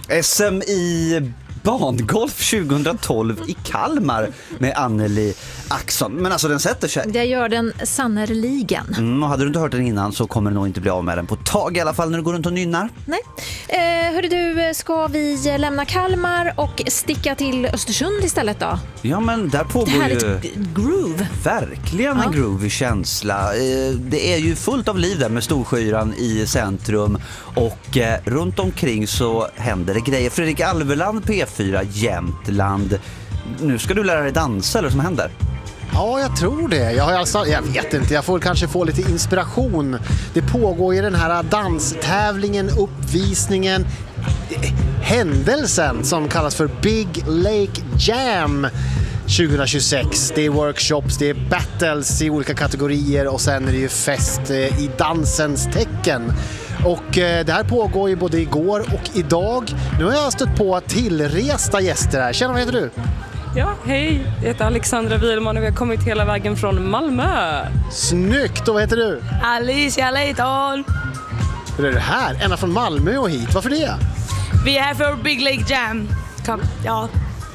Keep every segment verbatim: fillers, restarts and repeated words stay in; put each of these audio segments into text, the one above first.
S M i bangolf tjugohundratolv i Kalmar med Anneli Axon. Men alltså den sätter sig. Det gör den sannerligen. Mm, och hade du inte hört den innan så kommer du nog inte bli av med den på ett tag i alla fall när du går runt och nynnar. Nej. Eh, hörru du, ska vi lämna Kalmar och sticka till Östersund istället då? Ja, men där pågår det här ju... är ett groove. Verkligen en Ja. groovy känsla. Eh, Det är ju fullt av liv där med Storskyran i centrum och eh, runt omkring så händer det grejer. Fredrik Alveland, P fyra, Jämtland. Nu ska du lära dig dansa, eller vad som händer? Ja, jag tror det. Jag, har alltså, jag vet inte, jag får kanske få lite inspiration. Det pågår ju den här danstävlingen, uppvisningen, händelsen som kallas för Big Lake Jam tjugohundratjugosex. Det är workshops, det är battles i olika kategorier och sen är det ju fest eh, i dansens tecken. Och eh, det här pågår ju både igår och idag. Nu har jag stött på tillresta gäster här. Tjena, vad heter du? Ja, hej. Jag heter Alexandra Wielman och vi har kommit hela vägen från Malmö. Snyggt! Och vad heter du? Alicia Leighton. Hur är det här? Ända från Malmö och hit. Varför det? Vi är här för Big Lake Jam. Kom, ja.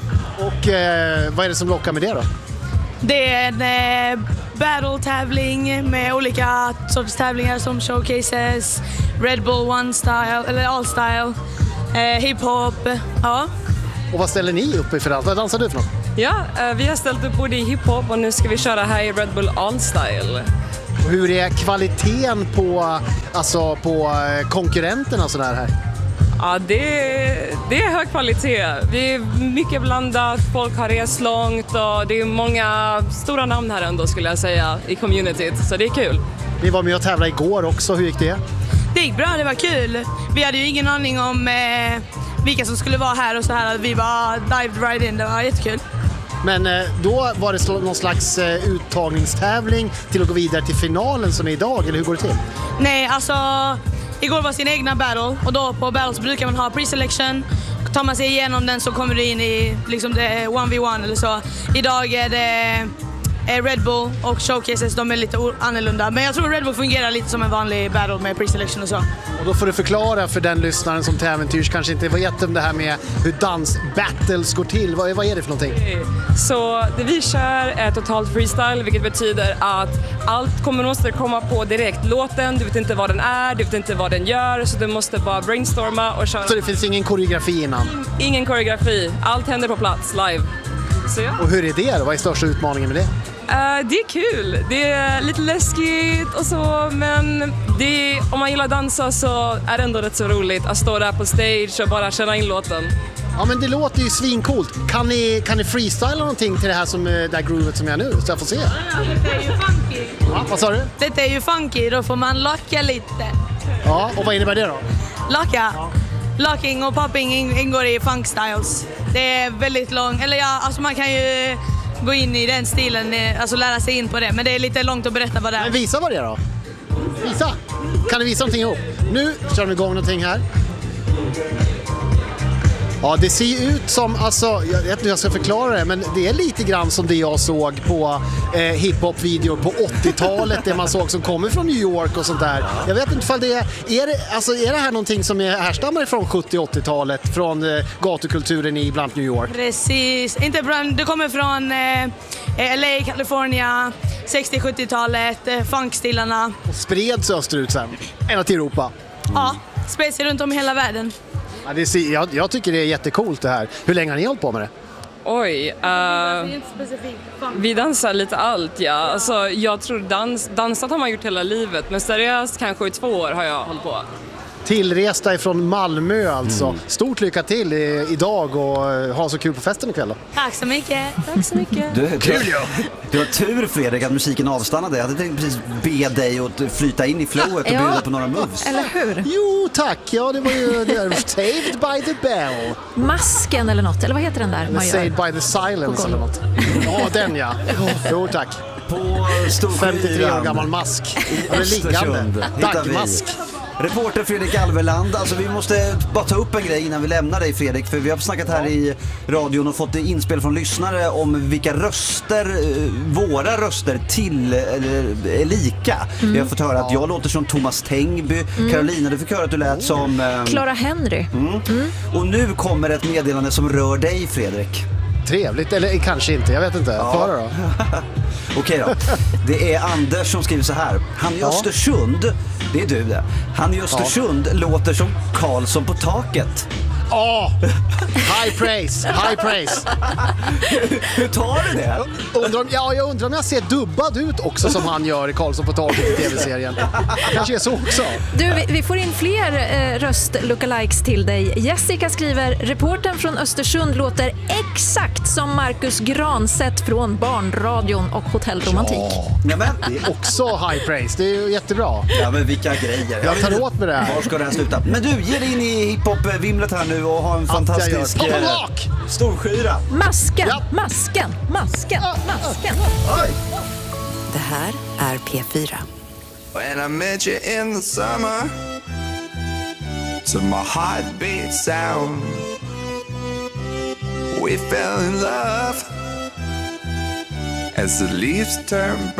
Och eh, vad är det som lockar med det då? Det är en eh, battle-tävling med olika sorts tävlingar som showcases, Red Bull One Style, eller All Style, eh, hiphop, ja. Och vad ställer ni upp i för allt? Vad dansar du för något? Ja, eh, vi har ställt upp både i hiphop och nu ska vi köra här i Red Bull All Style. Och hur är kvaliteten på, alltså, på eh, konkurrenterna och sådär här? Ja, det, det är hög kvalitet. Det är mycket blandat, folk har rest långt och det är många stora namn här ändå skulle jag säga i communityt, så det är kul. Ni var med och tävlade igår också, hur gick det? Det gick bra, det var kul. Vi hade ju ingen aning om eh, vilka som skulle vara här och så här. Vi bara dived right in, det var jättekul. Men eh, då var det sl- någon slags eh, uttagningstävling till att gå vidare till finalen som är idag, eller hur går det till? Nej, alltså igår var sin egna battle och då på battles brukar man ha pre-selection. Tar man sig igenom den så kommer du in i liksom det ett v ett eller så. Idag är det eh, Red Bull och showcases, de är lite o- annorlunda. Men jag tror Red Bull fungerar lite som en vanlig battle med pre-selection och så. Och då får du förklara för den lyssnaren som till äventyrs kanske inte vet om det här med hur dansbattles går till. Vad, vad är det för någonting? Så det vi kör är totalt freestyle, vilket betyder att allt kommer måste komma på direkt. Låten, du vet inte vad den är, du vet inte vad den gör, så du måste bara brainstorma och köra. Så det finns ingen koreografi innan? Ingen koreografi, allt händer på plats, live. Så ja. Och hur är det då? Vad är största utmaningen med det? Uh, det är kul, det är lite läskigt och så, men det, om man gillar dansa så är det ändå rätt så roligt att stå där på stage och bara känna in låten. Ja, men det låter ju svincoolt. Kan ni, kan ni freestyla någonting till det här, som, det här groovet som jag är nu, så jag får se? Detta är ju funky. Ja, vad sa du? Detta är ju funky, då får man locka lite. Ja, och vad innebär det då? Locka. Locking och popping ingår i funk styles. Det är väldigt långt, eller ja, alltså man kan ju gå in i den stilen, alltså lära sig in på det. Men det är lite långt att berätta vad det är. Men visa vad det är då. Visa. Kan du visa någonting ihop? Nu kör vi igång någonting här. Ja, det ser ju ut som, alltså, jag vet inte hur jag ska förklara det, men det är lite grann som det jag såg på eh, hiphop-videor på åttiotalet, det man såg som kommer från New York och sånt där. Jag vet inte ifall det är, är det, alltså, är det här någonting som är härstammar från sjuttio- och åttiotalet, från eh, gatukulturen i bland New York? Precis, inte bra, det kommer från eh, L A, California, sextio-sjuttiotalet, eh, funkstilarna. Och spreds österut sen, ända till Europa. Ja, spets runt om i hela världen. Ja, det ser, jag, jag tycker det är jättecoolt det här. Hur länge har ni hållit på med det? Oj, uh, vi dansar lite allt, ja. Alltså, jag tror dans, dansat har man gjort hela livet, men seriöst kanske i två år har jag hållit på. Tillresta ifrån Malmö alltså. Mm. Stort lycka till i, idag och ha så kul på festen ikväll då. Tack så mycket, tack så mycket. Du, kul, ja. Du har tur, Fredrik, att musiken avstannade. Jag hade tänkt precis be dig att flyta in i flowet och ja. bjuda på några moves. Eller hur? Jo, tack. Ja, det var ju det Saved by the Bell. Masken eller något, eller vad heter den där man gör? Saved by the Silence eller något. Ja, den ja. Jo, tack. På Storskyran. femtiotre år gammal mask. Eller liggande. Hittar vi Dagmask. Reporter Fredrik Alveland, alltså vi måste bara ta upp en grej innan vi lämnar dig Fredrik, för vi har snackat här i radion och fått inspel från lyssnare om vilka röster, våra röster till eller, är lika. Mm. Vi har fått höra att jag låter som Thomas Tengby, mm. Carolina, du fick höra att du lät som... Eh, Clara Henry. Mm. Mm. Och nu kommer ett meddelande som rör dig Fredrik. Trevligt, eller kanske inte, jag vet inte. Ja. Föra då. Okej då. Det är Anders som skriver så här. Han i ja. Östersund, det är du det. Han i Östersund ja. låter som Karlsson på taket. Åh! Oh, high praise, high praise. Hur tar du det? Undrar om, ja, jag undrar om jag ser dubbad ut också som han gör i Karlsson på taket i tv-serien. Kanske är så också. Du, vi, vi får in fler eh, röst-lookalikes till dig. Jessica skriver, reportern från Östersund låter exakt som Marcus Granstedt från Barnradion och Hotellromantik. Ja. Ja, men det är också high praise, det är ju jättebra. Ja, men vilka grejer. Jag tar åt med det här. Var ska det här sluta? Men du, ge dig in i hiphop-vimlet här nu och ha en fantastisk eh, storskyra. Masken, ja. masken, masken, masken. Oj. Det här är P fyra. When I met you in the summer, to my heartbeat sound, we fell in love as the leaves turn